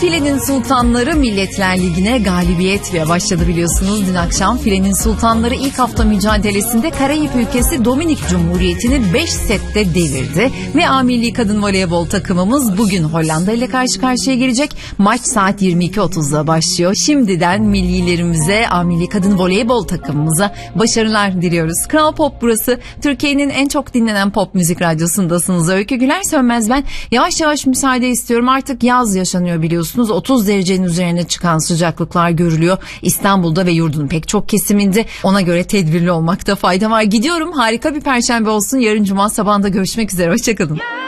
Filenin Sultanları Milletler Ligi'ne galibiyetle başladı biliyorsunuz. Dün akşam Filenin Sultanları ilk hafta mücadelesinde Karayip ülkesi Dominik Cumhuriyeti'ni 5 sette devirdi. Ve A Milli Kadın Voleybol takımımız bugün Hollanda ile karşı karşıya gelecek. Maç saat 22.30'da başlıyor. Şimdiden millilerimize, A Milli Kadın Voleybol takımımıza başarılar diliyoruz. Kral Pop burası. Türkiye'nin en çok dinlenen pop müzik radyosundasınız. Öykü Güler Sönmez ben. Yavaş yavaş müsaade istiyorum. Artık yaz yaşanıyor biliyorsunuz. 30 derecenin üzerine çıkan sıcaklıklar görülüyor. İstanbul'da ve yurdun pek çok kesiminde. Ona göre tedbirli olmakta fayda var. Gidiyorum. Harika bir perşembe olsun. Yarın cuma sabahında görüşmek üzere. Hoşçakalın.